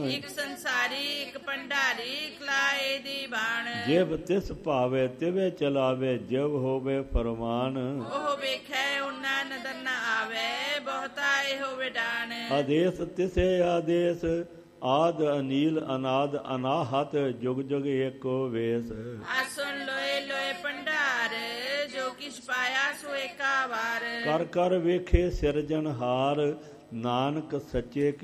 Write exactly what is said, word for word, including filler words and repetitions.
ਇਕ ਸੰਸਾਰੀ ਇਕ ਭੰਡਾਰੀ ਕਲਾਏ ਦੀ ਬਾਣ। ਜਿਵ ਤਿਸ ਭਾਵੇ ਤਿਵੇਂ ਚਲਾਵੇ ਜਿਵ ਹੋਵੇ ਫਰਮਾਨ। ਉਹ ਵੇਖੈ ਉਹਨਾਂ ਨਦਰ ਨ ਆਵੇ ਬਹੁਤਾ ਇਹੋ ਵਿਡਾਣ। ਆਦੇਸ ਤਿਸੇ ਆਦੇਸ ਆਦ ਅਨੀਲ ਅਨਾਦ ਅਨਾਹਤ ਜੁਗ ਜੁਗ ਏਕੋ ਵੇਸ। ਆਸੁਣ ਲੋਏ ਲੋਏ ਭੰਡਾਰ ਜੋ ਕਿਛ ਪਾਇਆ ਸੋ ਏਕਾ ਵਾਰ। ਕਰ ਕਰ ਵੇਖੇ ਸਿਰਜਣਹਾਰ ਨਾਨਕ ਸੱਚੇ